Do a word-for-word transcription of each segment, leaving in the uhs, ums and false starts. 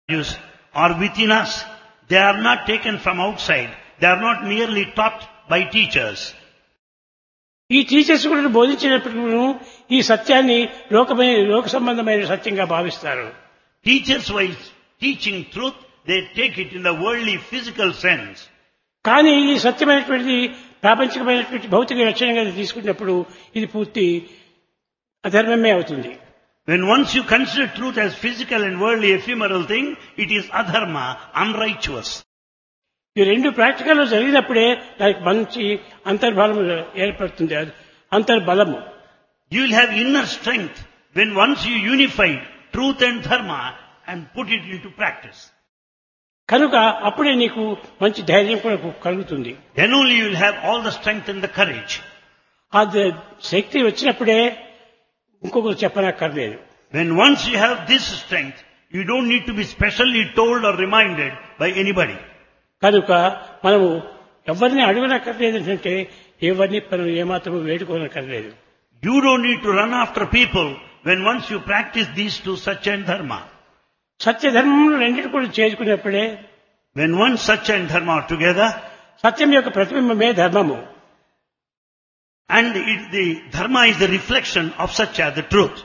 values are within us. They are not taken from outside. They are not merely taught by teachers. ఈ teachers కూడా బోధించినప్పుడు ఈ సత్యాన్ని లోకమైన లోక సంబంధమైన సత్యంగా భావిస్తారు. Teachers, while teaching truth, they take it in the worldly, physical sense. కానీ ఈ సత్యమైనటువంటి ప్రాపంచికమైనటువంటి భౌతిక లక్షణంగా తీసుకున్నప్పుడు ఇది పూర్తి అధర్మమే అవుతుంది. When once you consider truth as physical and worldly, ephemeral thing, it is adharma, unrighteous. ఈ రెండు ప్రాక్టికల్ జరిగినప్పుడే దానికి మంచి అంతర్బలము ఏర్పడుతుంది. అంతర్బలము. You will have inner strength when once you unify truth and dharma and put it into practice. కనుక అప్పుడే నీకు మంచి ధైర్యం కూడా కలుగుతుంది. Then only you will have all the strength and the courage. ఆ శక్తి వచ్చినప్పుడే ఇంకొకరు చెప్పనక్కర్లేదు. When once you have this strength, you don't need to be specially told or reminded by anybody. కనుక మనము ఎవరిని అడగనక్కర్లేదు అంటే ఎవరిని మనం ఏమాత్రము వేడుకోనక్కర్లేదు. You don't need to run after people when once you practice these two, satya and dharma. సత్య ధర్మములు రెండింటి కూడా చేసుకున్నప్పుడే When once satya and dharma are together, సత్యం యొక్క ప్రతిబింబమే ధర్మము. and it, the dharma is the reflection of satya, the truth.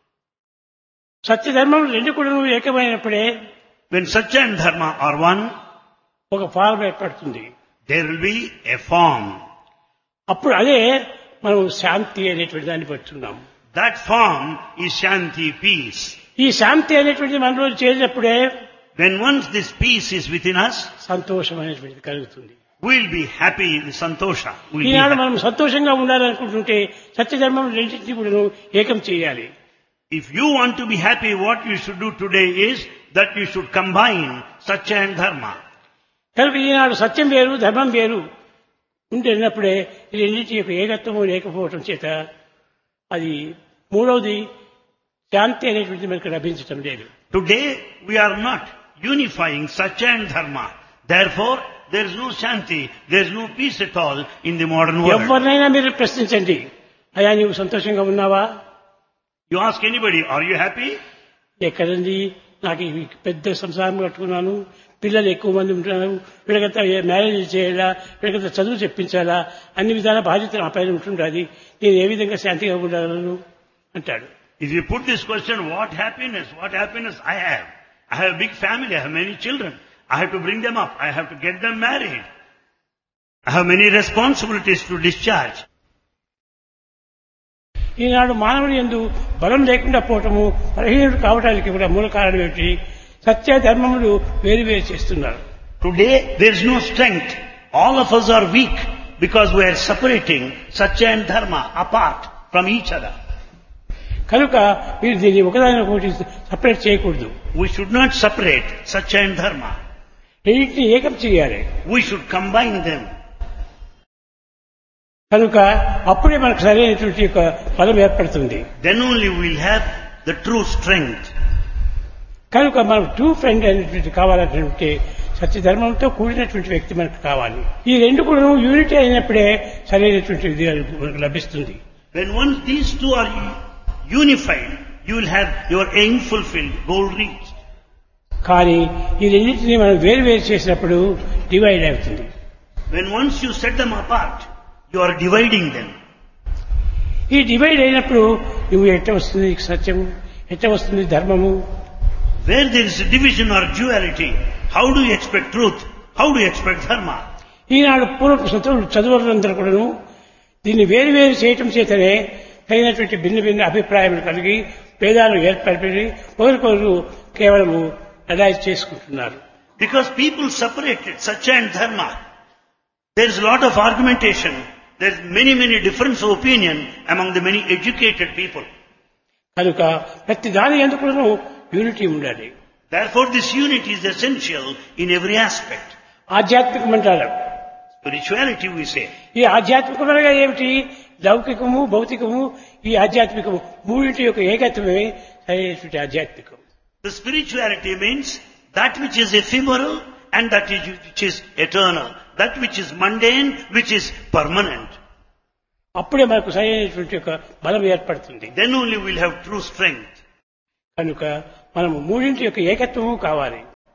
సత్య ధర్మములు రెండు కూడా ఏకమైనప్పుడే When satya and dharma are one, ఒక form ఏర్పడుతుంది. there will be a form. అప్పుడు అదే మనం శాంతి అనేటువంటి దాన్ని పడుతున్నాం. That form is shanti, peace. ఈ శాంతి అనేటువంటి మనలో చేరినప్పుడే When once this peace is within us, సంతోషం అనేటువంటిది కలుగుతుంది. we will be happy, the santosha. We'll be Eenadu happy. మనం సంతోషంగా ఉండాలనుకుంటుంటే సత్యధర్మం రెండింటినీ కూడా ఏకం చేయాలి. If you want to be happy, what you should do today is that you should combine satya and dharma. కనుక ఈనాడు సత్యం వేరు ధర్మం వేరు ఉంటున్నప్పుడే ఈ రెండింటి యొక్క ఏకత్వము లేకపోవటం చేత అది మూడవది శాంతి అనేటువంటిది మనకు లభించటం లేదు. Today we are not unifying satya and dharma. Therefore, there is no shanti, there is no peace at all in the modern world. ఎవరినైనా మీరు ప్రశ్నించండి, అయ్యా నీవు సంతోషంగా ఉన్నావా? You ask anybody, are you happy? ఎక్కడండి, నాకు ఈ పెద్ద సంసారం కట్టుకున్నాను, పిల్లలు ఎక్కువ మంది ఉంటున్నారు, వీళ్ళకంతా మ్యారేజ్ చేయాలా, వీళ్ళకంతా చదువు చెప్పించాలా, అన్ని విధాల బాధ్యత నా పైన ఉంటుండాలి, నేను ఏ విధంగా శాంతిగా ఉండగలను అంటాడు. If you put this question, what happiness, what happiness I have? I have a big family, I have many children. I have to bring them up, I have to get them married. I have many responsibilities to discharge. ఈనాడు మానవుని యందు బలం లేకుండా పోవటము, బలహీనుడు కావడానికి కూడా మూల కారణం ఏమిటి? సత్య ధర్మములు వేరు వేరు చేస్తున్నారు. Today there is no strength. All of us are weak because we are separating satya and dharma apart from each other. కనుక మీరు దీన్ని ఒకదాని ఒకటి సపరేట్ చేయకూడదు. We should not separate satya and dharma. రెండింటిని ఏకం చేయాలి. We should combine them. కనుక అప్పుడే మనకు సరైనటువంటి యొక్క ఫలం ఏర్పడుతుంది. Then only we will have the true strength. కనుక మనకు ట్రూ ఫ్రెండ్ అనేటువంటి కావాలంటే సత్యధర్మంతో కూడినటువంటి వ్యక్తి మనకు కావాలి. ఈ రెండు కూడా యూనిటీ అయినప్పుడే సరైనటువంటి విజయాలు మనకు లభిస్తుంది. When once these two are unified, you will have your aim fulfilled, goal reached. కానీ ఈ రెండింటినీ మనం వేరు వేరు చేసినప్పుడు డివైడ్ అవుతుంది. When once you set them apart, you are dividing them. ఈ డివైడ్ అయినప్పుడు నువ్వు ఎట్ట వస్తుంది సత్యము, ఎట్ట వస్తుంది ధర్మము? Where there is a division or duality, how do you expect truth? How do you expect dharma? ఈనాడు పూర్వ చదువులందరూ కూడాను దీన్ని వేరు వేరు చేయటం చేతనే తగినటువంటి భిన్న భిన్న అభిప్రాయాలు కలిగి భేదాలు ఏర్పడి ఒకరికొకరు కేవలము అలైజ్ చేసుకుంటున్నారు. Because people separated satya and dharma. There is a lot of argumentation. There is many, many difference of opinion among the many educated people. కనుక ప్రతి దాని ఎందుకు యూనిటీ ఉండాలి. Therefore, this unity is essential in every aspect. ఆధ్యాత్మికం అంటారు. Spirituality, we say. ఈ ఆధ్యాత్మికమనగా ఏమిటి? లౌకికము, భౌతికము, ఈ ఆధ్యాత్మికము మూడింటి యొక్క ఏకత్వమే సరైనటువంటి ఆధ్యాత్మికం. The spirituality means that which is ephemeral and that which is eternal. That which is mundane, which is permanent. అప్పుడే మనకు సరైనటువంటి యొక్క బలం ఏర్పడుతుంది. Then only we will have true strength. కనుక మనము మూడింటి యొక్క ఏకత్వము కావాలి.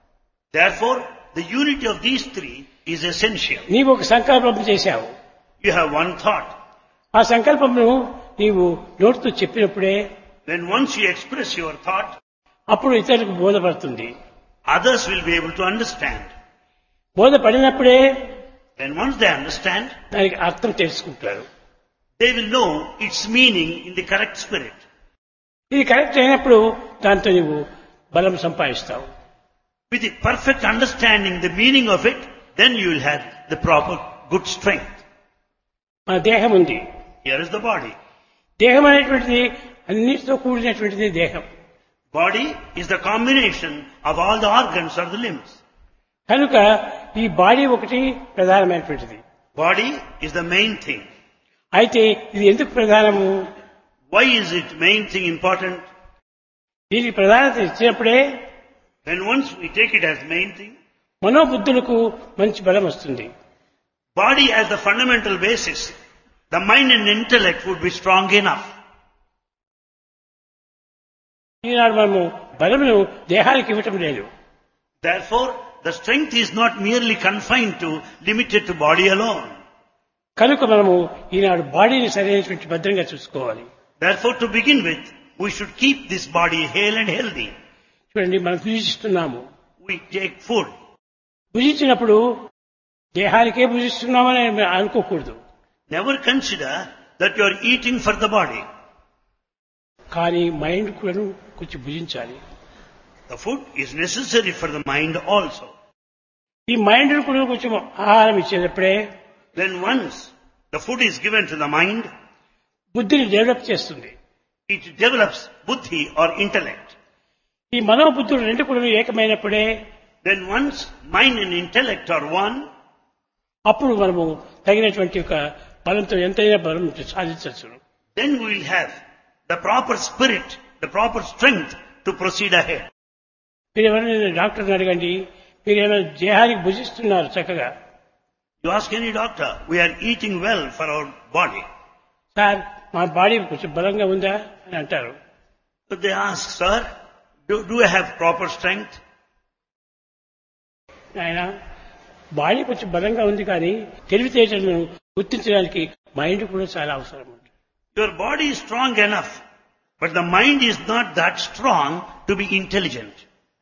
Therefore, the unity of these three is essential. నీవు ఒక సంకల్పం చేశావు. You have one thought. ఆ సంకల్పమును నీవు నోటితో చెప్పినప్పుడే When once you express your thought, అప్పుడు ఇతరులకు బోధపడుతుంది. others will be able to understand. బోధపడినప్పుడే When once they understand, దానికి అర్థం తెలుసుకుంటారు. they will know its meaning in the correct spirit. ఇది కరెక్ట్ అయినప్పుడు దాంతో నీవు బలం సంపాదిస్తావు. With the perfect understanding the meaning of it, then you will have the proper good strength. మన దేహం ఉంది. Here is the body. దేహం అనేటువంటిది అన్నిటితో కూడినటువంటిది దేహం. Body is the combination of all the organs or the limbs. కనుక ఈ body ఒకటి ప్రధానమైనటువంటిది. Body is the main thing. అయితే ఇది ఎందుకు ప్రధానము? Why is it main thing important? దీనికి ప్రధానత ఇచ్చినప్పుడే When once we take it as main thing, మనోబుద్ధులకు మంచి బలం వస్తుంది. body as the fundamental basis, the mind and intellect would be strong enough. ఈనాడు మనము బలమును దేహానికి ఇవ్వటం లేదు. Therefore, the strength is not merely confined to, limited to body alone. కనుక మనము ఈనాడు బాడీని సరైనటువంటి భద్రంగా చూసుకోవాలి. Therefore, to begin with, we should keep this body hale and healthy. చూడండి, మనం భుజిస్తున్నాము. We take food. భుజించినప్పుడు దేహానికే భుజిస్తున్నామని అనుకోకూడదు. Never consider that you are eating for the body. కానీ మైండ్ కూడా కొంచెం భుజించాలి. The food is necessary for the mind also. ఈ mind కూడా కొంచెం ఆహారం ఇచ్చేటప్పుడే When once the food is given to the mind, బుద్ధిని develop చేస్తుంది. it develops buddhi or intellect. ఈ మనోబుద్ధులు రెండు కూడా ఏకమైనప్పుడే When once mind and intellect are one, అప్పుడు మనము తగినటువంటి ఒక బలంతో ఎంతైనా బలం సాధించవచ్చు. then we will have the proper spirit, the proper strength to proceed ahead. మీరు ఎవరైనా డాక్టర్ని అడగండి, మీరు ఏమైనా దేహానికి భుజిస్తున్నారు చక్కగా. You ask any doctor, we are eating well for our body. Sir మా బాడీ కొంచెం బలంగా ఉందా అని అంటారు. But they ask, sir, do, do I have proper strength? ఆయన బాడీ కొంచెం బలంగా ఉంది కానీ తెలివితేటలను గుర్తించడానికి మైండ్ కూడా చాలా అవసరం ఉంది. Your body is strong enough, but the mind is not that strong to be intelligent.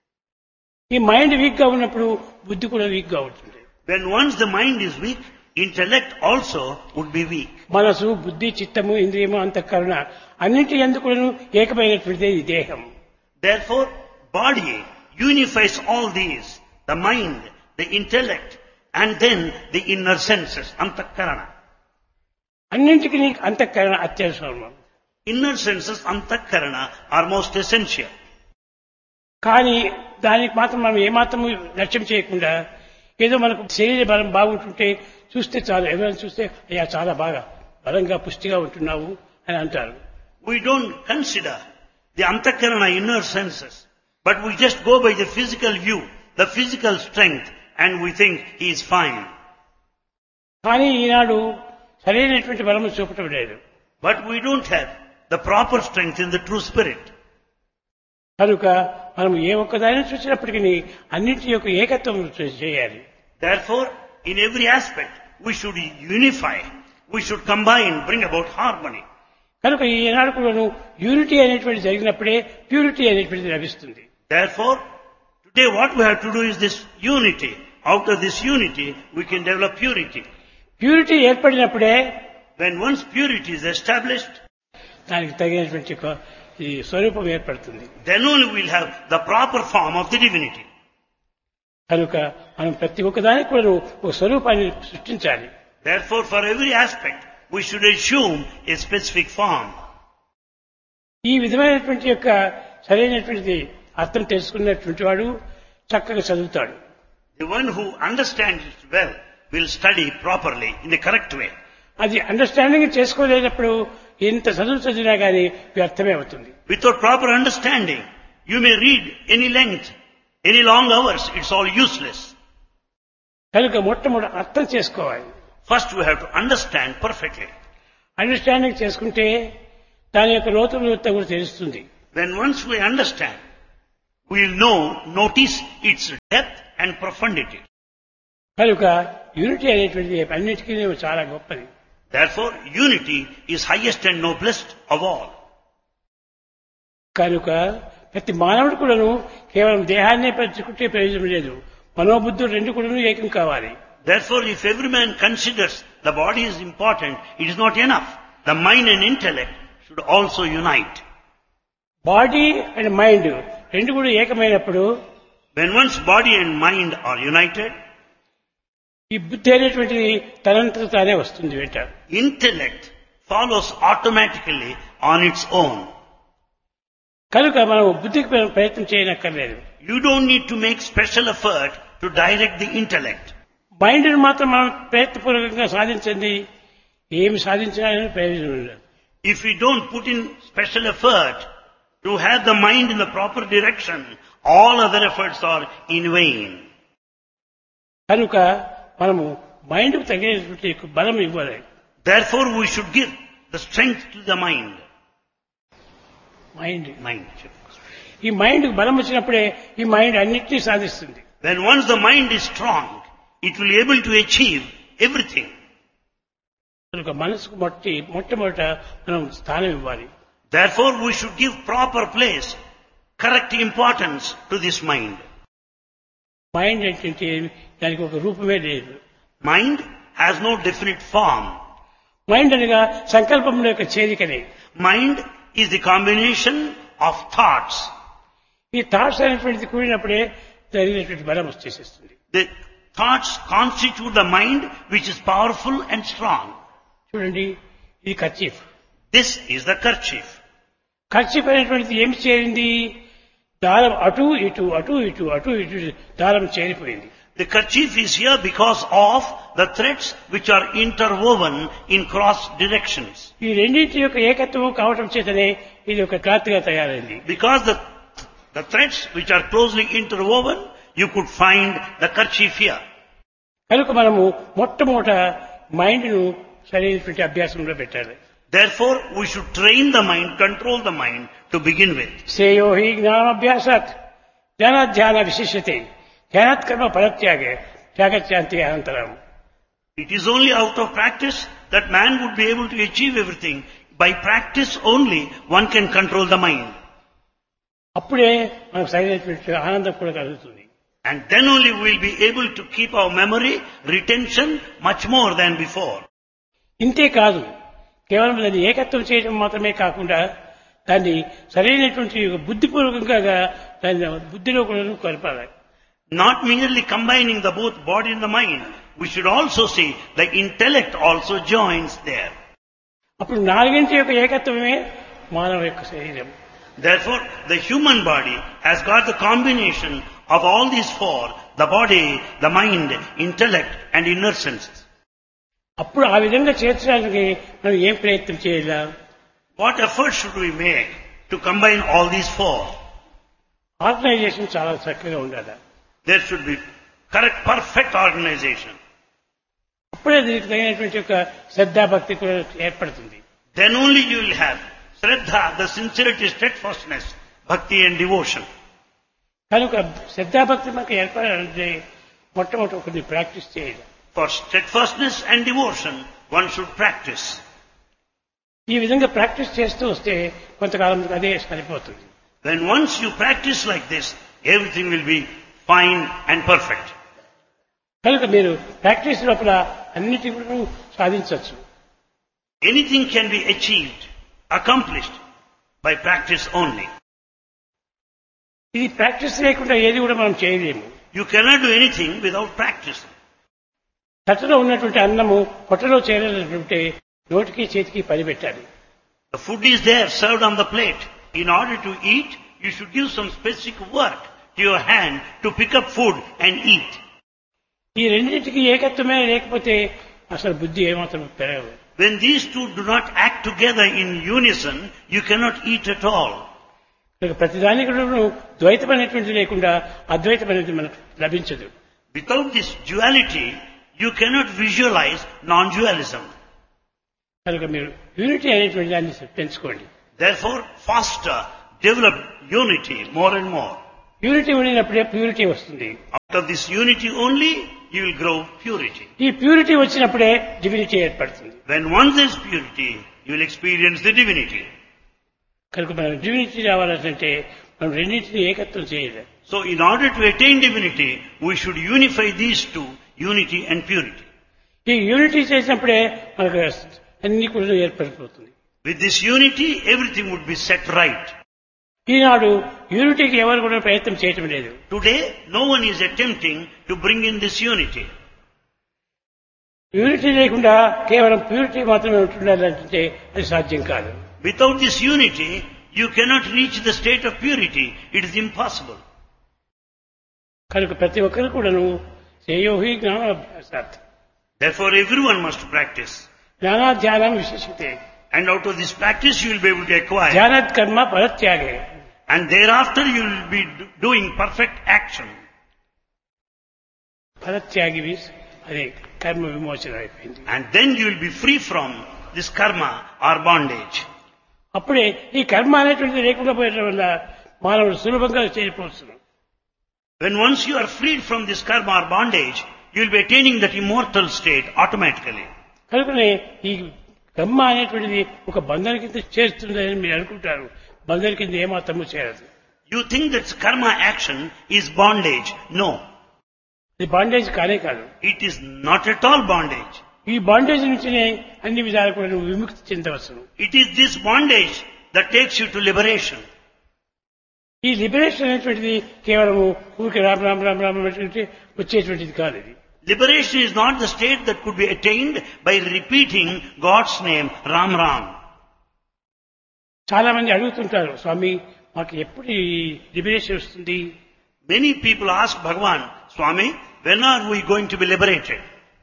ఈ మైండ్ వీక్ గా ఉన్నప్పుడు బుద్ధి కూడా వీక్ గా ఉంటుంది. When once the mind is weak, intellect also would be weak. మనసు, బుద్ధి, చిత్తము, ఇంద్రియము, అంతఃకరణ అన్నింటి యందు కూడా ఏకమైనటువంటిదే ఈ దేహం. Therefore, body unifies all these, the mind, the intellect, and then the inner senses, antakarana. అన్నింటికి అంతఃకరణ అత్యవసరం. Inner senses, antakarana, are most essential. కానీ దానికి మాత్రం మనం ఏమాత్రం లక్ష్యం చేయకుండా ఏదో మనకు శరీర బలం బాగుంటుంటే చూస్తే చాలు, ఎవరైనా చూస్తే అయ్యా చాలా బాగా బలంగా పుష్టిగా ఉంటున్నావు అని అంటారు. We don't consider the antakarana inner senses, but we just go by the physical view, the physical strength, and we think he is fine. కానీ ఈనాడు సరైనటువంటి బలము చూపటం లేదు. But we don't have the proper strength in the true spirit. కనుక మనం ఏ ఒక్కదాన్ని చూసినప్పటికీ అన్నింటి యొక్క ఏకత్వం చేయాలి. Therefore, in every aspect, we should unify, we should combine, bring about harmony. కనుక ఈనాడు కూడాను యూనిటీ అనేటువంటి జరిగినప్పుడే ప్యూరిటీ అనేటువంటిది లభిస్తుంది. Therefore, today what we have to do is this unity. Out of this unity, we can develop purity. Purity ఏర్పడినప్పుడే When once purity is established, దానికి తగినటువంటి ఒక ఈ స్వరూపం ఏర్పడుతుంది. then only we'll have the proper form of the divinity. కనుక మనం ప్రతి ఒక్కదానికి కూడా ఒక స్వరూపాన్ని సృష్టించాలి. Therefore, for every aspect, we should assume a specific form. ఈ విధమైనటువంటి యొక్క సరైనటువంటి అర్థం తెలుసుకున్నటువంటి వాడు చక్కగా చదువుతాడు. The one who understands it well will study properly in the correct way. అది అండర్స్టాండింగ్ చేసుకోలేనప్పుడు ఎంత చదువు చదివినా కానీ వ్యర్థమే అవుతుంది. Without proper understanding, you may read any length, any long hours, it's all useless. కనుక మొట్టమొదటి అర్థం చేసుకోవాలి. First we have to understand perfectly. Understanding చేసుకుంటే దాని యొక్క లోతులు కూడా తెలుస్తుంది. When once we understand, we will know, notice its depth and profundity. కనుక యూనిటీ అనేటువంటిది అన్నిటికీ చాలా గొప్పది. Therefore, unity is highest and noblest of all. కనుక ప్రతి మానవుడు కూడాను కేవలం దేహాన్నే పెంచుకుంటే ప్రయోజనం లేదు. మనోబుద్ధులు రెండు కూడాను ఏకం కావాలి. Therefore, if every man considers the body is important, it is not enough. The mind and intellect should also unite. Body and mind రెండు కూడా ఏకమైనప్పుడు When one's body and mind are united, ఈ బుద్ధి అనేటువంటిది తనంతట తానే వస్తుంది వెంట. intellect follows automatically on its own. కనుక మనం బుద్ధికి ప్రయత్నం చేయనక్కర్లేదు. You don't need to make special effort to direct the intellect. మైండ్ని మాత్రం మనం ప్రయత్నపూర్వకంగా సాధించండి, ఏమి సాధించినా ప్రయోజనం లేదు. If we don't put in special effort to have the mind in the proper direction, all other efforts are in vain. కనుక మనము మైండ్కు తగినటువంటి బలం ఇవ్వాలి. Therefore, we should give the strength to the mind. Mind Mind. ఈ మైండ్కు బలం వచ్చినప్పుడే ఈ mind అన్నిటినీ సాధిస్తుంది. When once the mind is strong, it will be able to achieve everything. కనుక మనసుకు మొట్టి మొట్టమొదట మనం స్థానం ఇవ్వాలి. Therefore, we should give proper place, correct importance to this mind. Mind ఏంటంటే దానికి ఒక రూపమే లేదు. Mind has no definite form. Mind అనగా సంకల్పముల యొక్క చేరికనే. Mind is the combination of thoughts. ఈ థాట్స్ అనేటువంటిది కూడినప్పుడే జరిగినటువంటి బలం వచ్చేసేస్తుంది. The thoughts constitute the mind which is powerful and strong. చూడండి, ఇది kerchief. This is the kerchief. Kerchief అనేటువంటిది ఏమి చేరింది? దారం అటు ఇటు అటు ఇటు అటు ఇటు దారం చేరిపోయింది. The kerchief is here because of the threads which are interwoven in cross directions. ఈ రెండింటి యొక్క ఏకత్వం కావటం చేతనే ఇది ఒక క్లాత్ గా తయారైంది. Because the, the threads which are closely interwoven, you could find the kerchief here. కనుక మనము మొట్టమొదట మైండ్ ను సరైనటువంటి అభ్యాసంలో పెట్టాలి. Therefore, we should train the mind, control the mind to begin with. శ్రేయో హి జ్ఞానాభ్యాసాత్ జ్ఞానాధ్యాన విశిష్యతే ధ్యానాత్ కర్మ ఫలత్యాగే త్యాగత్యాంతి అనంతరం. It is only out of practice that man would be able to achieve everything. By practice only, one can control the mind. అప్పుడే మనకు సరైనటువంటి ఆనందం కూడా కలుగుతుంది. And then only we will be able to keep our memory, retention much more than before. ఇంతే కాదు, కేవలం దాన్ని ఏకత్వం చేయడం మాత్రమే కాకుండా దాన్ని సరైనటువంటి బుద్ధిపూర్వకంగా దాన్ని బుద్ధిలో కూడా కలపాలి. Not merely combining the both body and the mind, we should also see the intellect also joins there. అప్పుడు నాలుగింటి యొక్క ఏకత్వమే మానవ యొక్క శరీరం. Therefore, the human body has got the combination of all these four, the body, the mind, intellect and inner senses. అప్పుడు ఆ విధంగా చేర్చడానికి మనం ఏం ప్రయత్నం చేయాలి? What effort should we make to combine all these four? Organisation చాలా చక్కగా ఉండాలి. There should be correct, perfect organization. అప్పుడే దీనికి తగినటువంటి ఒక శ్రద్ధాభక్తి కూడా ఏర్పడుతుంది. Then only you will have Shraddha, the sincerity, steadfastness, bhakti and devotion. కనుక శ్రద్ధాభక్తి మనకు ఏర్పడాలంటే మొట్టమొదటి కొన్ని ప్రాక్టీస్ చేయాలి. For steadfastness and devotion, one should practice. ఈ విధంగా ప్రాక్టీస్ చేస్తూ వస్తే కొంతకాలం అదే సరిపోతుంది. When once you practice like this, everything will be fine and perfect. కనుక మీరు ప్రాక్టీస్ లోపల అన్నిటి కూడా సాధించవచ్చు. Anything can be achieved, accomplished by practice only. ఇది ప్రాక్టీస్ లేకుండా ఏది కూడా మనం చేయలేము. You cannot do anything without practice. తట్టలో ఉన్నటువంటి అన్నము పొట్టలో చేరాలంటే నోటికి చేతికి పని పెట్టాలి. The food is there, served on the plate. In order to eat, you should give some specific work to your hand to pick up food and eat. ఈ రెండింటికి ఏకత్వమే లేకపోతే అసలు బుద్ధి ఏమాత్రం పెరగదు. When these two do not act together in unison, you cannot eat at all. ప్రతిదానికి కూడా ద్వైతం అనేటువంటి లేకుండా అద్వైతం అనేది మనకు లభించదు. Without this duality, you cannot visualize non-dualism. కనుక మీరు యూనిటీ అనేటువంటి దాన్ని పెంచుకోండి. Therefore, foster, develop unity more and more. Unity ఉండినప్పుడే ప్యూరిటీ వస్తుంది. Out of this unity only, you will grow purity. ఈ ప్యూరిటీ వచ్చినప్పుడే డివినిటీ ఏర్పడుతుంది. When once there is purity, you will experience the divinity. కనుక మనం డివినిటీ రావాలంటే మనం రెండింటినీ ఏకత్వం చేయాలి. So in order to attain divinity, we should unify these two, unity and purity. ఈ యూనిటీ చేసినప్పుడే మనకు అన్ని కూడా ఏర్పడిపోతుంది. With this unity, everything would be set right. ఈనాడు యూనిటీకి ఎవరు కూడా ప్రయత్నం చేయటం లేదు. Today, no one is attempting to bring in this unity. Unity లేకుండా కేవలం ప్యూరిటీ మాత్రమే ఉంటుండాలంటే అది సాధ్యం కాదు. Without this unity, you cannot reach the state of purity. It is impossible. కనుక ప్రతి ఒక్కరు కూడాను శ్రేయోహి జ్ఞానాభ్యాసార్థం. Therefore, everyone must practice. జ్ఞానాధ్యానం విశేషతే. And out of this practice, you will be able to acquire. ధ్యానత్ కర్మ పరత్యాగే. And thereafter, you will be doing perfect action. పరత్యాగి means అదే కర్మ విమోచన అయిపోయింది. And then you will be free from this karma or bondage. అప్పుడే ఈ కర్మ అనేటువంటిది లేకుండా పోయడం వల్ల మానవుడు సులభంగా చేరిపోతున్నాడు. When once you are freed from this karma or bondage, you will be attaining that immortal state automatically. కనుకనే ఈ కర్మ అనేటువంటిది ఒక బంధన కింద చేరుతుందని మీరు అనుకుంటారు. బంధన కింద ఏమాత్రము చేరదు. You think that karma action is bondage. No. ఇది బాండేజ్ కానే కాదు. It is not at all bondage. ఈ బాండేజ్ నుంచినే అన్ని విధాలు కూడా నువ్వు విముక్తి చెందవచ్చును. It is this bondage that takes you to liberation. ఈ లిబరేషన్ అనేటువంటిది కేవలము ఊరికి రామ్ రామ్ రామ్ రామ్ అనేటువంటి వచ్చేటువంటిది కాదు. ఇది Liberation is not the state that could be attained by repeating God's name, Ram Ram. చాలా మంది అడుగుతుంటారు, స్వామి మాకు ఎప్పుడు ఈ లిబరేషన్ వస్తుంది? Many people ask Bhagavan, Swami, when are we going to be liberated?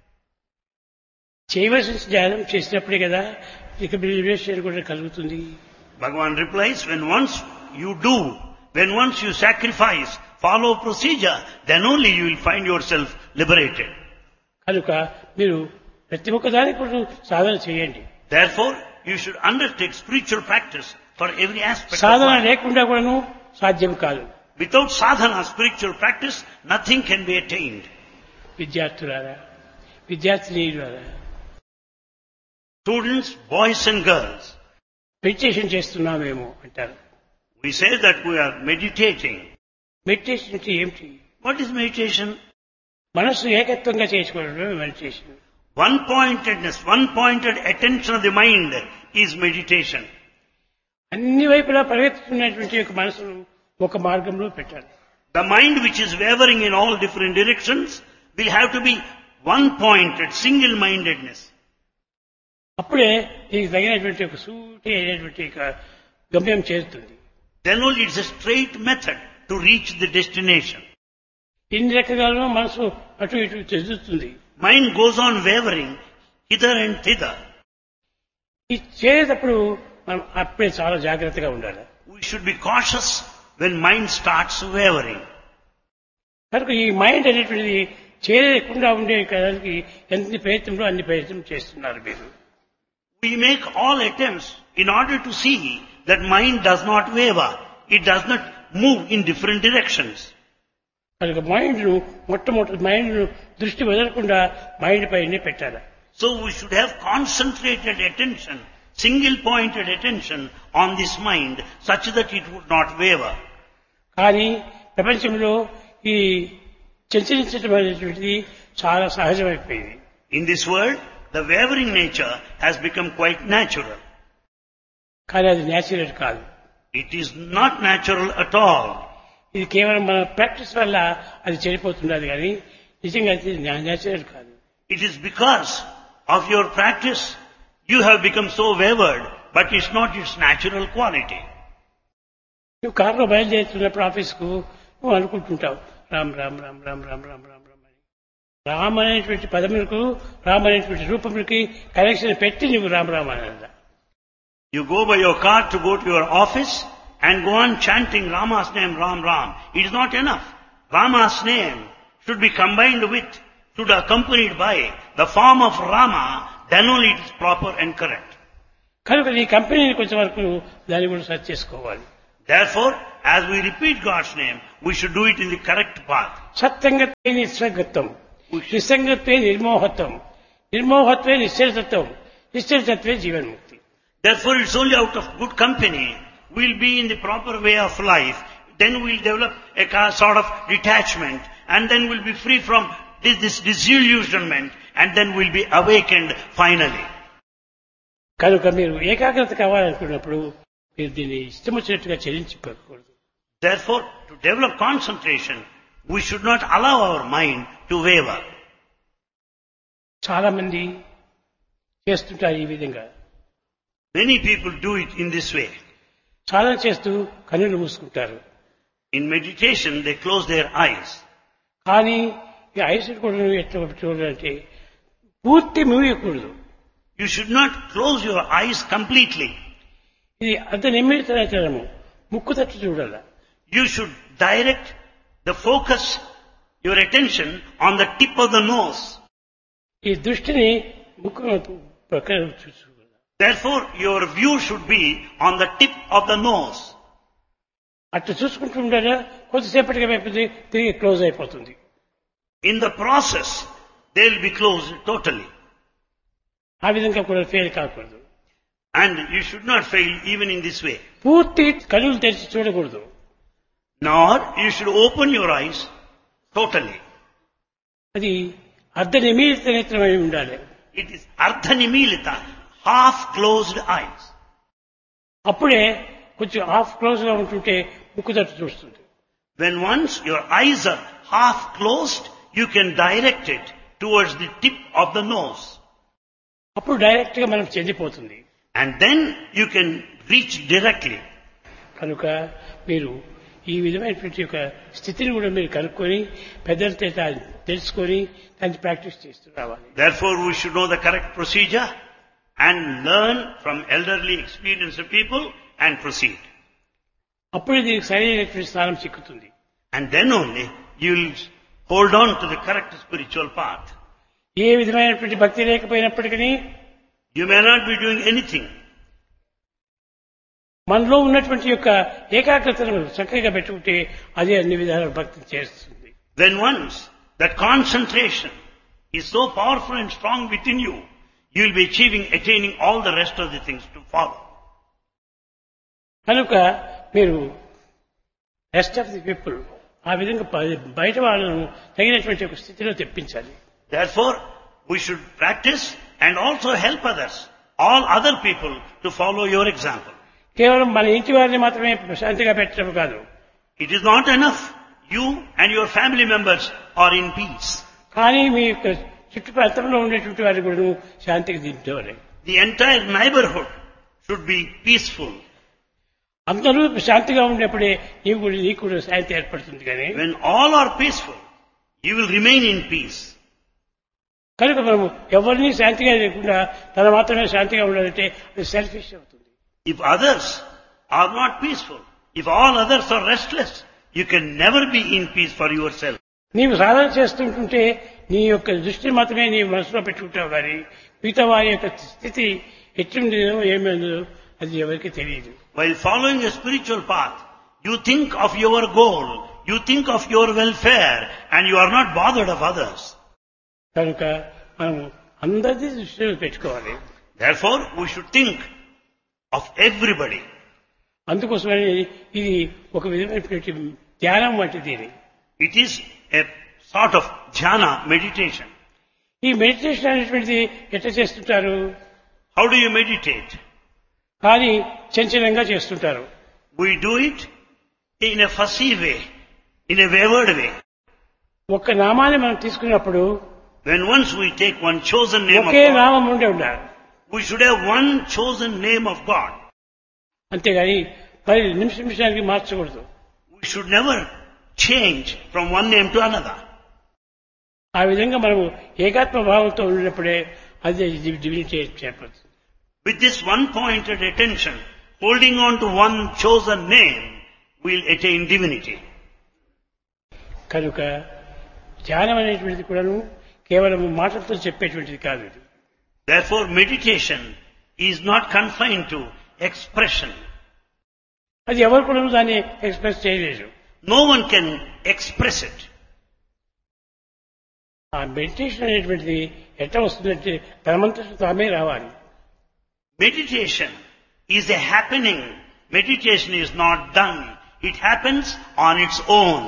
చేయవలసిన ధ్యానం చేసినప్పుడే కదా ఇక లిబరేషన్ కూడా కలుగుతుంది. Bhagavan replies, when once you do, when once you sacrifice, follow procedure, then only you will find yourself liberated. కనుక మీరు ప్రతి ఒక్క దానికి కూడా సాధన చేయండి. Therefore, you should undertake spiritual practice for every aspect Sadhana of life. లేకుండా కూడాను సాధ్యం కాదు. Without sadhana, spiritual practice, nothing can be attained. విద్యార్థులారా, విద్యార్థినీయులారా, Students, boys and girls, meditation చేస్తున్నామేమో అంటారు. we say that we are meditating. Meditation అంటే ఏమిటి? What is meditation? మనస్సు ఏకత్వంగా చేసుకోవడమే meditation. One-pointedness, one-pointed attention of the mind is meditation. అన్ని వైపులా పరిగెత్తుతున్నటువంటి ఒక మనసును ఒక మార్గంలో పెట్టాలి. The mind which is wavering in all different directions will have to be one-pointed, single-mindedness. అప్పుడే దీనికి తగినటువంటి ఒక సూటి అయినటువంటి ఒక గమ్యం చేరుతుంది. Then only it's a straight method to reach the destination. ఇన్ని రకాలుగా మనసు అటు ఇటు చెందుతుంది. Mind goes on wavering hither and thither. ఇది చేసేటప్పుడు మనం అప్పుడే చాలా జాగ్రత్తగా ఉండాలి. We should be cautious when mind starts wavering. కనుక ఈ మైండ్ అనేటువంటిది చేయకుండా ఉండే దానికి ఎంత ప్రయత్నంలో అన్ని ప్రయత్నం చేస్తున్నారు మీరు. We make all attempts in order to see that mind does not waver. It does not move in different directions. కనుక మైండ్ ను మొట్టమొదటి మైండ్ ను దృష్టి వదలకుండా మైండ్ పైనే పెట్టాలి. So we should have concentrated attention, single-pointed attention on this mind such that it would not waver. కానీ ప్రపంచంలో ఈ చంచలించడం అనేటువంటిది చాలా సహజమైపోయింది. In this world, the wavering nature has become quite natural. కానీ అది న్యాచురల్ కాదు. It is not natural at all. ఇది కేవలం మన ప్రాక్టీస్ వల్ల అది చెడిపోతున్నది కానీ నిజంగా అది న్యాచురల్ కాదు. It is because of your practice you have become so wavered, but it's not its natural quality. నువ్వు కారులో బయలుదేరుతున్నప్పుడు ఆఫీస్కు నువ్వు అనుకుంటుంటావు రామ్ రామ్ రామ్ రామ్ రామ్ రామ్ రామ్ రామ్ అని. రామ్ అనేటువంటి పదములకు రామ్ అనేటువంటి రూపములకి కనెక్షన్ పెట్టి నువ్వు రామ్ రామ్ అనాలి. You go by your car to go to your office and go on chanting Rama's name, Ram Ram. It is not enough. Rama's name should be combined with, should be accompanied by the form of Rama, then only it is proper and correct. కనుక నీ కంపెనీని కొంచెం వరకు దాన్ని కూడా search చేసుకోవాలి. Therefore, as we repeat God's name, we should do it in the correct path. సత్సంగత్వే నిస్సంగత్వం, నిస్సంగత్వే నిర్మోహత్వం, నిర్మోహత్వే నిశ్చలతత్వం, నిశ్చలతత్వే జీవన్ముక్తి. Therefore, it's only out of good company we'll be in the proper way of life. Then we'll develop a ca- sort of detachment, and then we'll be free from this, this disillusionment, and then we'll be awakened finally. కనుక మీరు ఏకాగ్రత కావాలనుకున్నప్పుడు మీరు దీన్ని ఇష్టం వచ్చినట్టుగా చెల్లించుకోకూడదు. Therefore, to develop concentration, we should not allow our mind to waver. చాలా మంది చేస్తుంటారు ఈ విధంగా. Many people do it in this way. చాలా చేస్తూ కన్నులు మూసుకుంటారు. In meditation, they close their eyes. కానీ ఈ ఐస్ కూడా ఎట్లా చూడాలంటే పూర్తి మూయకూడదు. You should not close your eyes completely. ఇది అంత నిమిత్తము ముక్కు తట్టు చూడాల. You should direct the focus, your attention on the tip of the nose. ఈ దృష్టిని ముక్కు ప్రక్కన చూసుకోవాలి. Therefore, your view should be on the tip of the nose. అట్లా చూసుకుంటూ ఉండాలా, కొద్దిసేపటిగా అయిపోతుంది, తిరిగి క్లోజ్ అయిపోతుంది. In the process, they will be closed totally. ఆ విధంగా కూడా ఫెయిల్ కాకూడదు. And you should not fail even in this way. పూర్తి కన్నులు తెరిచి చూడకూడదు. Nor you should open your eyes totally. అది అర్ధ నిమిత్త నేత్రమై ఉండాలి. It is ardhanimilita, half closed eyes. అప్పుడే కొంచెం హాఫ్ క్లోజ్ గా ఉంటుంటే ముక్కు తట్టు చూస్తుంది. When once your eyes are half closed, you can direct it towards the tip of the nose. అప్పుడు డైరెక్ట్ గా మనకు చెందిపోతుంది. And then you can reach directly. కనుక మీరు ఈ విధమైనటువంటి ఒక స్థితిని కూడా మీరు కనుక్కొని పెద్దలతో తెలుసుకొని దాన్ని ప్రాక్టీస్ చేస్తూ రావాలి. Therefore, we should know the correct procedure and learn from elderly experienced people and proceed. అప్పుడు దీనికి సరైనటువంటి స్థానం చిక్కుతుంది. And then only you will hold on to the correct spiritual path. ఏ విధమైనటువంటి భక్తి లేకపోయినప్పటికీ You may not be doing anything. మనలో ఉన్నటువంటి యొక్క ఏకాగ్రతను చక్కగా పెట్టుకుంటే అదే అన్ని విధాల భక్తిని చేస్తుంది. When once that concentration is so powerful and strong within you, you will be achieving, attaining all the rest of the things to follow. కనుక మీరు రెస్ట్ ఆఫ్ ది పీపుల్ ఆ విధంగా బయట వాళ్ళను తగినటువంటి ఒక స్థితిలో తెప్పించాలి. Therefore, we should practice and also help others, all other people, to follow your example. కేవలం మన ఇంటి వారిని మాత్రమే శాంతిగా పెట్టడం కాదు. It is not enough you and your family members are in peace. కానీ మీ యొక్క చుట్టుప్రాంతంలో ఉండేటువంటి వారిని కూడా శాంతికి దింపేవారు. The entire neighborhood should be peaceful. అందరూ శాంతిగా ఉండేప్పుడే నీవు కూడా నీకు కూడా శాంతి ఏర్పడుతుంది. కానీ When all are peaceful, you will remain in peace. కనుక మనము ఎవరిని శాంతిగా లేకుండా తన మాత్రమే శాంతిగా ఉండాలంటే అది సెల్ఫిష్ అవుతుంది. If others are not peaceful, if all others are restless, you can never be in peace for yourself. నీవు సాధన చేస్తుంటుంటే నీ యొక్క దృష్టిని మాత్రమే నీ మనసులో పెట్టుకుంటావు కానీ మిగతా వారి యొక్క స్థితి ఎట్లుండేదో ఏమైందో అది ఎవరికి తెలియదు. While following a spiritual path, you think of your goal, you think of your welfare, and you are not bothered of others. కనుక మనము అందరిది దృష్టిలో పెట్టుకోవాలి. Therefore, we should think of everybody. అందుకోసమని ఇది ఒక విధమైనటువంటి ధ్యానం వంటిది. It is a sort of jhana meditation. ఈ మెడిటేషన్ అనేటువంటిది ఎట్లా చేస్తుంటారు? How do you meditate? కానీ చంచలంగా చేస్తుంటారు. We do it in a fussy way, in a wayward way. ఒక్క నామాన్ని మనం తీసుకున్నప్పుడు When once we take one chosen name of okay God, నామం ఉండే ఉండాలి. we should have one chosen name of God. అంతేగాని పది నిమిషం నిమిషానికి మార్చకూడదు. We should never change from one name to another. ఆ విధంగా మనము ఏకాత్మ భావంతో ఉన్నప్పుడే అది divinity చేపడుతుంది. With this one-pointed attention, holding on to one chosen name, we will attain divinity. కనుక ధ్యానం అనేటువంటిది కూడాను కేవలం మాటలతో చెప్పేటువంటిది కాదు. ఇది Therefore, meditation is not confined to expression. అది ఎవరు కూడా దాన్ని ఎక్స్ప్రెస్ చేయలేరు. No one can express it. ఆ మెడిటేషన్ అనేటువంటిది ఎట్లా వస్తుందంటే తనమంతట తామే రావాలి. Meditation is a happening. Meditation is not done. It happens on its own.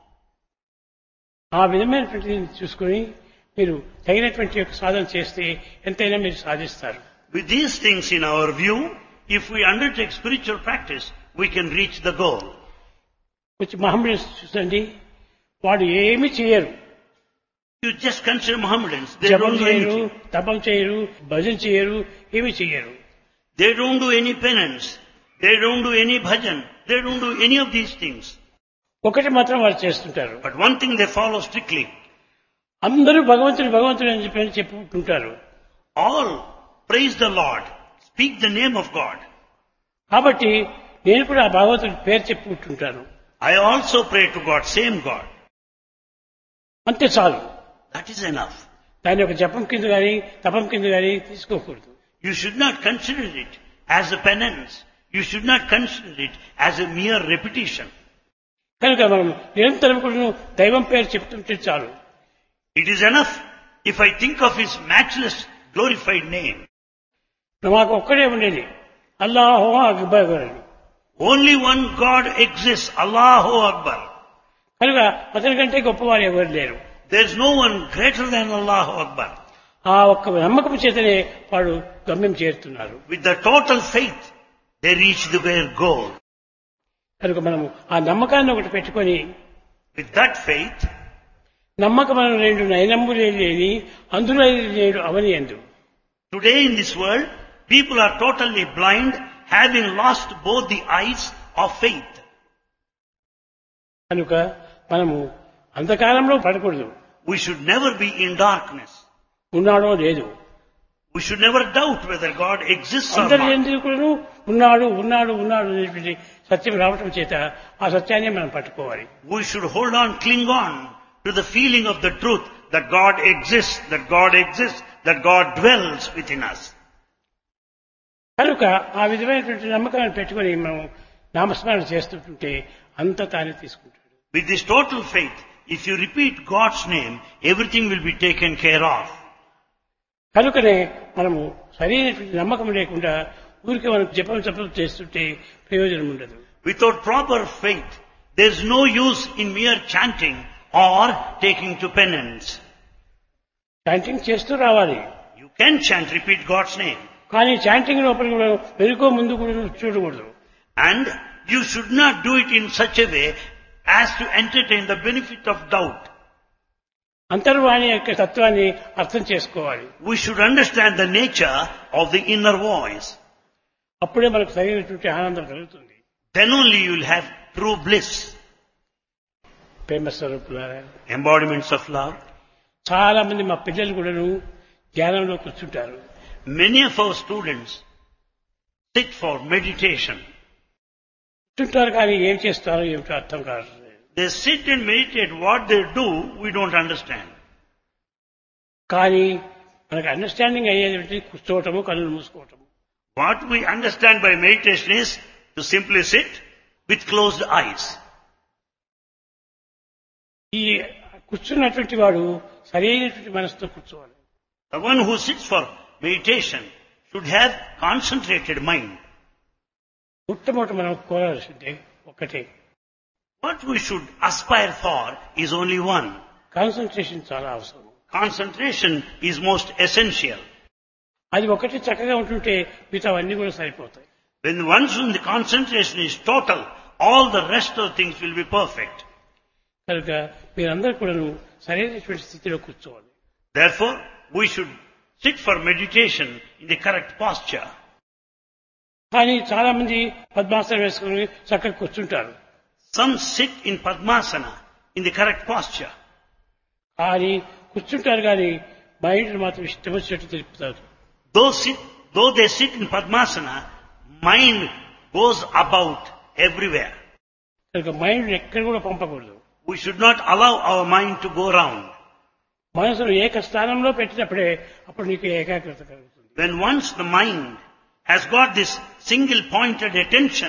ఆ విధమైనటువంటి చూసుకుని మీరు తగినటువంటి యొక్క సాధన చేస్తే ఎంతైనా మీరు సాధిస్తారు. With these things in our view, if we undertake spiritual practice, we can reach the goal. కొంచెం మహమ్మద్ చూసండి, వాడు ఏమి చేయరు. You just consider Mohammedans. They జపం don't do చేయరు, anything. తపం చేయరు, భజన చేయరు, ఏమి చేయరు. They don't do any penance. They don't do any bhajan. They don't do any of these things. ఒకటి మాత్రం వాళ్ళు చేస్తుంటారు. But one thing they follow strictly. అందరూ భగవంతుడు భగవంతుడు అని చెప్పి చెప్పుకుంటుంటారు. All praise the Lord. Speak the name of God. కాబట్టి నేను కూడా ఆ భగవంతుడి పేరు చెప్పుకుంటుంటాను. I also pray to God, same God. అంతే చాలు. That is enough. దాని ఒక జపం కింద కానీ తపం కింద కానీ తీసుకోకూడదు. You should not consider it as a penance. You should not consider it as a mere repetition. కనుక మనం నిరంతరం కూడా దైవం పేరు చెప్తుంటే చాలు. It is enough if I think of His matchless, glorified name. మాకు ఒక్కడే ఉండేది అల్లాహు అక్బర్ అని. Only one God exists, Allahu Akbar. కనుక అతని కంటే గొప్పవారు ఎవరు లేరు. There is no one greater than Allahu Akbar. ఆ ఒక్క నమ్మకం చేతనే వాడు గమ్యం చేరుతున్నారు. With the total faith, they reach their goal. కనుక మనము ఆ నమ్మకాన్ని ఒకటి పెట్టుకొని, With that faith, నమ్మకం మనం రెండు నయనమ్ములే లేని అందులో లేడు అవని ఎందు. today in this world, people are totally blind, having lost both the eyes of faith. కనుక మనము అంధకారంలో పడకూడదు. We should never be in darkness. ఉన్నాడో లేదు. We should never doubt whether God exists or అందరి not. ఎందుకు కూడా ఉన్నాడు ఉన్నాడు ఉన్నాడు అనేటువంటి సత్యం రావటం చేత ఆ సత్యాన్ని మనం పట్టుకోవాలి. We should hold on, cling on to the feeling of the truth that God exists, that God exists, that God dwells within us. కనుక ఆ విధమైనటువంటి నమ్మకాన్ని పెట్టుకొని మనం నామస్మరణ చేస్తుంటే అంత తానే తీసుకుంటాడు. With this total faith, if you repeat God's name, everything will be taken care of. కనుకనే మనము సరైనటువంటి నమ్మకం లేకుండా ఊరికి మనం జపం జపం చేస్తుంటే ప్రయోజనం ఉండదు. Without proper faith, there is no use in mere chanting or taking to penance. Chanting చేస్తూ రావాలి. You can chant, repeat God's name. కానీ చాంటింగ్ లోపల కూడా వెనుకో ముందు కూడా చూడకూడదు. And you should not do it in such a way as to entertain the benefit of doubt. అంతర్వాణి యొక్క తత్వాన్ని అర్థం చేసుకోవాలి. We should understand the nature of the inner voice. అప్పుడే మనకు సరైనటువంటి ఆనందం కలుగుతుంది. Then only you will have true bliss. ప్రేమ స్వరూపులారా, Embodiments of love. చాలా మంది మా పిల్లలు కూడాను ధ్యానంలో కూర్చుంటారు. Many of our students sit for meditation. కూర్చుంటారు కానీ ఏం చేస్తారో ఏమిటో అర్థం కాదు. They sit and meditate. What they do, we don't understand. కానీ మనకు అండర్స్టాండింగ్ అయ్యేది కూర్చోవటము, కళ్ళు మూసుకోవటము. What we understand by meditation is to simply sit with closed eyes. ఈ కూర్చున్నటువంటి వాడు సరైనటువంటి మనసుతో కూర్చోవాలి. The one who sits for meditation should have concentrated mind. మొట్టమొదటి మనం కోరాల్సిందే ఒకటే. What we should aspire for is only one. Concentration చాలా అవసరం. Concentration is most essential. అది ఒకటి చక్కగా ఉంటుంటే మిగతా అన్ని కూడా సరిపోతాయి. When once the concentration is total, all the rest of things will be perfect. కనుక మీరందరూ కూడా సరైనటువంటి స్థితిలో కూర్చోవాలి. Therefore, we should sit for meditation in the correct posture. కానీ చాలా మంది పద్మాసనం వేసుకుని చక్కగా కూర్చుంటారు. Some sit in Padmasana in the correct posture. కానీ కూర్చుంటారు కానీ మైండ్ మాత్రం ఇష్టం వచ్చినట్టు తెలుపుతారు. Though sit, though they sit in Padmasana, mind goes about everywhere. కనుక మైండ్ ఎక్కడ కూడా పంపకూడదు. We should not allow our mind to go round. మనసును ఏక స్థానంలో పెట్టినప్పుడే అప్పుడు నీకు ఏకాగ్రత కలుగుతుంది. When once the mind has got this single pointed attention,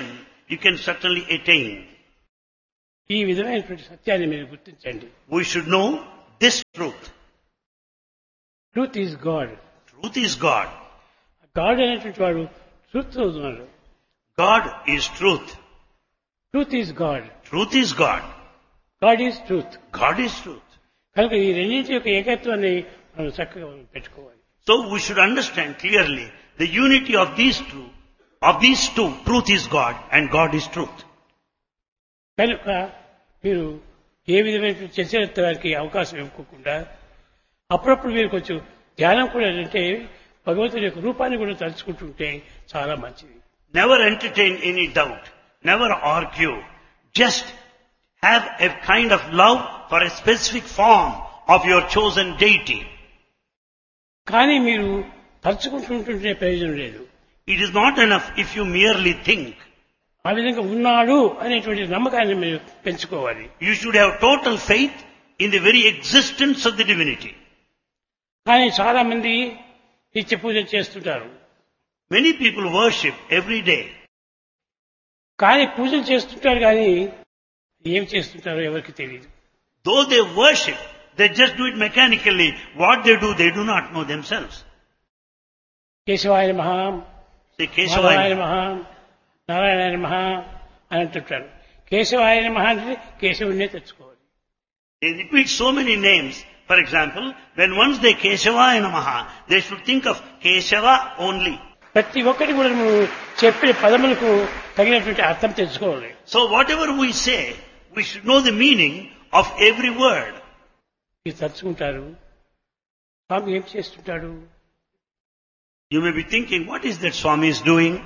you can certainly attain. ఈ విధమైనటువంటి సత్యాన్ని మీరు గుర్తించండి. We should know this truth. Truth is God. Truth is God. God అనేటువంటి వాడు ట్రూత్ ఉన్నాడు. God is truth. Truth is God. Truth is God. God is truth. God is truth. కనుక ఈ రెండింటి యొక్క ఏకత్వాన్ని మనం చక్కగా పెట్టుకోవాలి. So we should understand clearly the unity of these two, of these two, truth is God and God is truth. కనుక మీరు ఏ విధమైన చర్చలకి అవకాశం ఇవ్వకుండా అప్పుడప్పుడు మీరు కొంచెం ధ్యానం కూడా అంటే భగవంతుని యొక్క రూపాన్ని కూడా తలుచుకుంటుంటే చాలా మంచిది. Never entertain any doubt. Never argue. Just have a kind of love for a specific form of your chosen deity. కానీ మీరు తలుచుకుంటుంటే ప్రయోజనం లేదు. It is not enough if you merely think. ఆ విధంగా ఉన్నాడు అనేటువంటి నమ్మకాన్ని మీరు పెంచుకోవాలి. You should have total faith in the very existence of the divinity. కానీ చాలా మంది నిత్య పూజ చేస్తుంటారు. Many people worship every day. కానీ పూజలు చేస్తుంటారు కానీ ఏం చేస్తుంటారో ఎవరికి తెలియదు. Though they worship, they just do it mechanically. What they do, they do not know themselves. కేశవాయ నమః, Say మాధవాయ Keshavaya. నమః, నారాయణాయ నమః అని అంటుంటారు. కేశవాయ నమః అంటే కేశవుడినే తెచ్చుకోవాలి. They repeat so many names. For example, when once they Keshavaya Namaha, they should think of Keshava only. ప్రతి ఒక్కటి కూడా నువ్వు చెప్పిన పదములకు తగినటువంటి అర్థం తెచ్చుకోవాలి. So whatever we say, we should know the meaning of every word. మీరు తలుచుకుంటారు, స్వామి ఏం చేస్తుంటాడు? You may be thinking, what is that Swami is doing?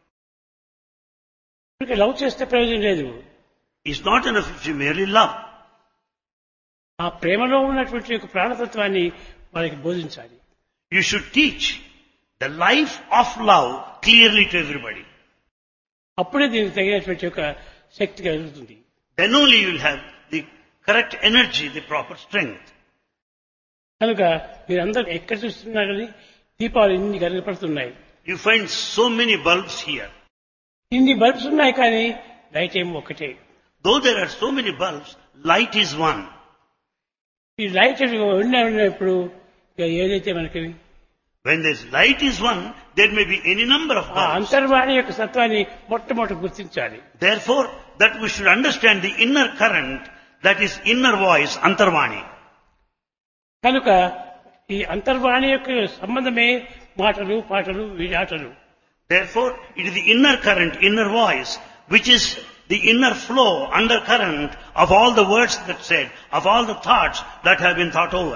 ఇంకా లవ్ చేస్తే ప్రయోజనం లేదు. It's not enough if you merely love. ఆ ప్రేమలో ఉన్నటువంటి యొక్క ప్రాణతత్వాన్ని వాళ్ళకి బోధించాలి. You should teach the life of love clearly to everybody. అప్పుడే దీనికి తగినటువంటి యొక్క శక్తి కలుగుతుంది. Then only you will have the correct energy, the proper strength. కనుక మీరందరూ ఎక్కడ చూస్తున్నారు కానీ దీపాలు ఇన్ని కనపడుతున్నాయి. You find so many bulbs here. ఇన్ని బల్బ్స్ ఉన్నాయి కానీ లైట్ ఏమో ఒకటే. Though there are so many bulbs, light is one. ఈ లైట్ ఉన్నప్పుడు ఏదైతే మనకి When this light is one, there may be any number of ఆ bulbs. అంతర్వాణి యొక్క సత్వాన్ని మొట్టమొదటి గుర్తించాలి. Therefore, that we should understand the inner current, that is inner voice, Antarvani. కనుక ఈ అంతర్వాణి యొక్క సంబంధమే మాటలు పాటలు వీడాటలు. Therefore, it is the inner current, inner voice, which is the inner flow, undercurrent of all the words that said, of all the thoughts that have been thought over.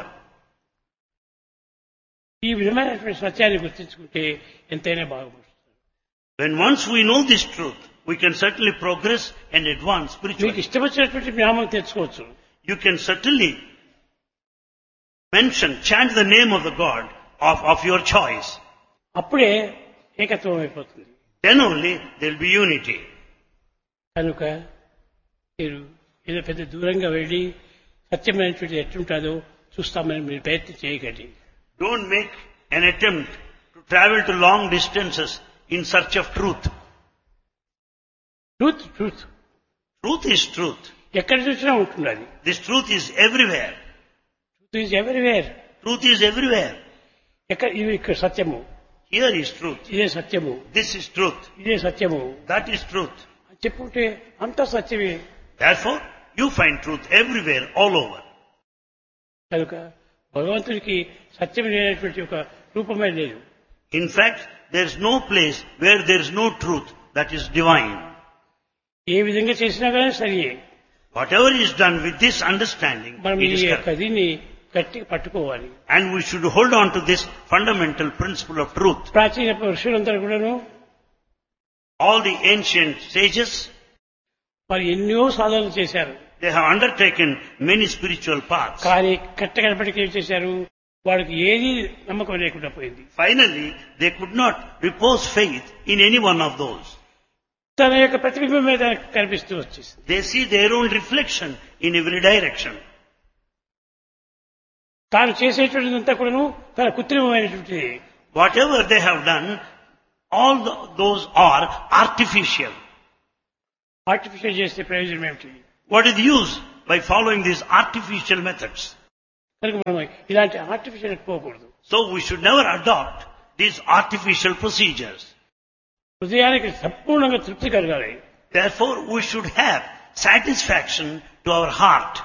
ఈ విధమైనటువంటి సత్యాన్ని గుర్తించుకుంటే ఎంతైనా బాగుపడుతుంది. When once we know this truth, we can certainly progress and advance మీకు spiritually. ఇష్టం వచ్చినటువంటి జ్ఞానం తెచ్చుకోవచ్చు. You can certainly mention, chant the name of the God of, of your choice. అప్పుడే ఏకత్వం అయిపోతుంది. Then only there will be unity. కనుక మీరు ఏదో పెద్ద దూరంగా వెళ్ళి సత్యమైనటువంటి ఎట్లుంటుందో చూస్తామని మీరు ప్రయత్నం చేయకండి. Don't make an attempt to travel to long distances in search of truth. Truth truth Truth is truth. ఎక్కడ చూసినా ఉంటుంది అది. This truth is everywhere. Truth is everywhere. Truth is everywhere. ఎక్కడ ఇది ఇక్కడ సత్యము, Here is truth. ఇదే సత్యము, This is truth. ఇదే సత్యము That is truth. అని చెప్పుకుంటే అంతా సత్యమే. Therefore, you find truth everywhere, all over. కనుక భగవంతుడికి సత్యం లేనటువంటి ఒక రూపమే లేదు. In fact, there is no place where there is no truth that is divine. ఏ విధంగా చేసినా కానీ సరియే. Whatever is done with this understanding, మనం it ఈ is యొక్క correct. దీన్ని గట్టిగా పట్టుకోవాలి. And we should hold on to this fundamental principle of truth. ప్రాచీన ఋషులందరూ కూడాను All the ancient sages, వారు ఎన్నో సాధనలు చేశారు. they have undertaken many spiritual paths. కానీ కట్టకడపటికి ఏం చేశారు, వాడికి ఏది నమ్మకం లేకుండా పోయింది. Finally, they could not repose faith in any one of those. తన యొక్క ప్రతిబింబం మీద కనిపిస్తూ వచ్చేసింది. They see their own reflection in every direction. తాను చేసేటువంటిదంతా కూడాను తన కృత్రిమమైనటువంటిది. Whatever they have done, all the, those are artificial. Artificial చేస్తే ప్రయోజనం ఏమిటి? What is the use by following these artificial methods? కనుక మనం ఇలాంటి ఆర్టిఫిషియల్ పోకూడదు. So we should never adopt these artificial procedures. హృదయానికి సంపూర్ణంగా తృప్తి కలగాలి. Therefore, we should have satisfaction to our heart.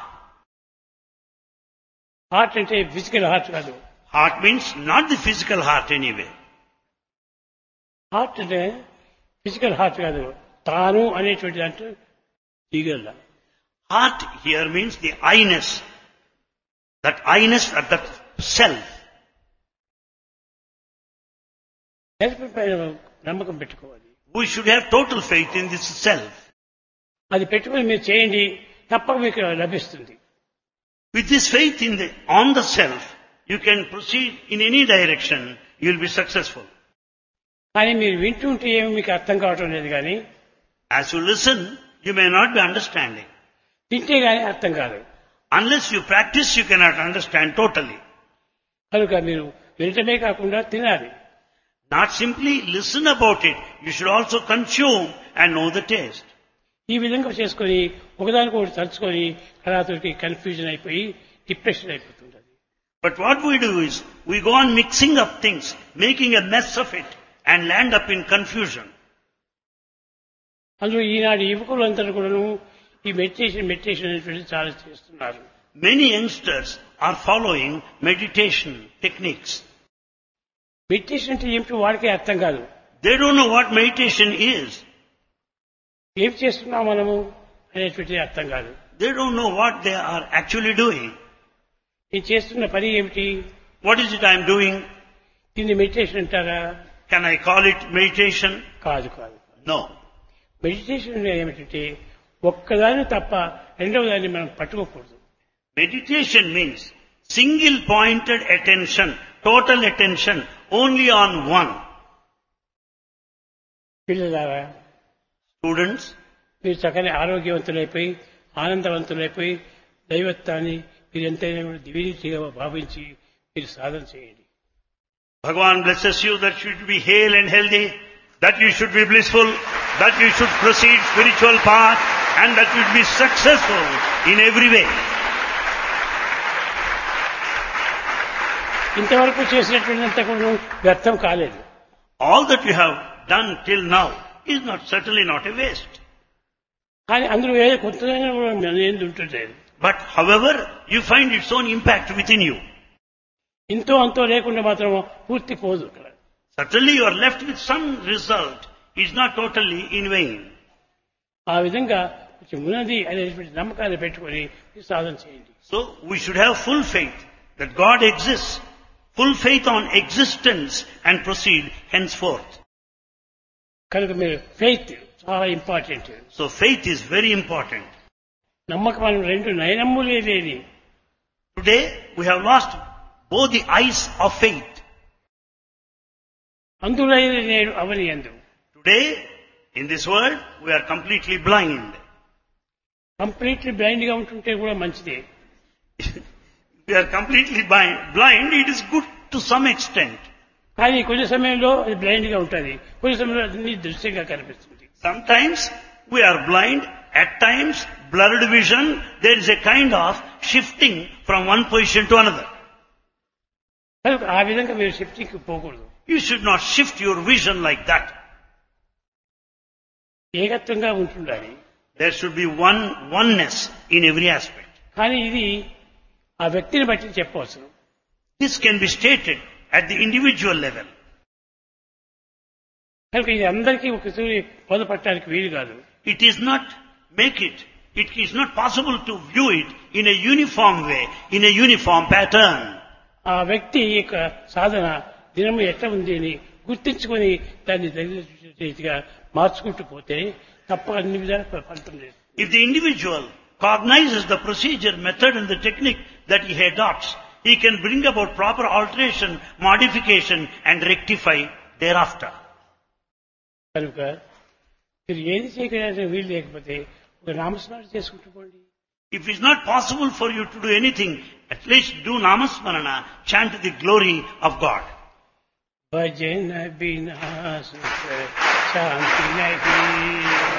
Heart అంటే ఫిజికల్ హార్ట్ కాదు. Heart means not the physical heart anyway. Heart అంటే ఫిజికల్ హార్ట్ కాదు, తాను అనేటువంటి దాంట్లో దిగల. Heart here means the I-ness. That I-ness at that self. Self పైన నమ్మకం పెట్టుకోవాలి. We should have total faith in this self. అది పెట్టుకుని మీరు చేయండి, తప్పక మీకు లభిస్తుంది. With this faith in the, on the self, you can proceed in any direction, you will be successful. కానీ మీరు వింటుంటే ఏమి మీకు అర్థం కావటం లేదు. కానీ As you listen, you may not be understanding. తింటే కానీ అర్థం కాదు. Unless you practice, you cannot understand totally. కనుక మీరు వినటమే కాకుండా తినాలి. Not simply listen about it, you should also consume and know the taste. ఈ విధంగా చేసుకొని ఒకదానికి ఒకటి తలుచుకొని అలాతోటి కన్ఫ్యూజన్ అయిపోయి డిప్రెషన్ అయిపోతుంది. But what we do is, we go on mixing up things, making a mess of it, and land up in confusion. అందులో ఈనాడు యువకులందరూ కూడాను ఈ మెడిటేషన్ మెడిటేషన్ అనేటువంటి చాలా చేస్తున్నారు. Many youngsters are following meditation techniques. Meditation అంటే ఏమిటో వాడికే అర్థం కాదు. They don't know what meditation is. ఏం చేస్తున్నాం మనము అనేటువంటిది అర్థం కాదు. They don't know what they are actually doing. నేను చేస్తున్న పని ఏమిటి? What is it I am doing? దీన్ని మెడిటేషన్ అంటారా? Can I call it meditation? కాదు కాదు. No. మెడిటేషన్ ఏమిటంటే ఒక్కదాన్ని తప్ప రెండవ దాన్ని మనం పట్టుకోకూడదు. Meditation means single pointed attention, total attention only on one. పిల్లలారా, Students, మీరు చక్కని ఆరోగ్యవంతులైపోయి ఆనందవంతులైపోయి దైవత్వాన్ని మీరు ఎంతైనా దివ్యరీతిగా భావించి మీరు సాధన చేయండి. Bhagavan blesses you that you should be hale and healthy, that you should be blissful, that you should proceed spiritual path, and that you should be successful in every way. ఇంతవరకు చేసినటువంటిదంతా కూడా వ్యర్థం కాలేదు. All that you have done till now is not certainly not a waste. కానీ అందులో ఏదో కొత్తదైనా కూడా ఏంది ఉంటుంది. But however, you find its own impact within you. ఇంతో అంతో లేకుండా మాత్రం పూర్తి పోదు. అక్కడ Certainly you are left with some result. It's not totally in vain. ఆ విధంగా కొంచెం ఉన్నది అనేటువంటి నమ్మకాన్ని పెట్టుకొని సాధన చేయండి. So we should have full faith that God exists. Full faith on existence and proceed henceforth. కనుక మీరు ఫెయిత్ చాలా important. So faith is very important. నమ్మకం మనం రెండు నయనమ్ములే లేని. Today we have lost both the eyes of faith. అందులో నేను అవని అందు. Today in this world we are completely blind. Completely blind గా ఉంటుంటే కూడా మంచిదే. We are completely blind. Blind, it is good to some extent. కానీ కొన్ని సమయంలో అది బ్లైండ్ గా ఉంటుంది, కొన్ని సమయంలో అది దృశ్యంగా కనిపిస్తుంది. Sometimes we are blind, at times blurred vision, there is a kind of shifting from one position to another. ఆ విధంగా మీరు షిఫ్టింగ్ పోకూడదు. You should not shift your vision like that. ఏకత్వంగా ఉంటుండాలి. There should be one oneness in every aspect. కానీ ఇది ఆ వ్యక్తిని బట్టి చెప్పవచ్చు. This can be stated at the individual level. కనుక ఇది అందరికీ ఒకసారి బోధపడటానికి వీలు కాదు. It is not make it. It is not possible to view it in a uniform way, in a uniform pattern. ఆ వ్యక్తి యొక్క సాధన దినము ఎట్లా ఉంది అని గుర్తించుకొని దాన్ని రీతిగా మార్చుకుంటూ పోతే తప్ప అన్ని విధాలు ఫలితం లేదు. If the individual cognizes the procedure, method and the technique that he adopts, he can bring about proper alteration, modification and rectify thereafter. కనుక మీరు ఏది చేయడానికి వీలు లేకపోతే ఒక నామస్మరణ చేసుకుంటూ పోండి. If it's not possible for you to do anything, at least do namasmarana, chant the glory of God. भजन बिना सुख शांति नहीं.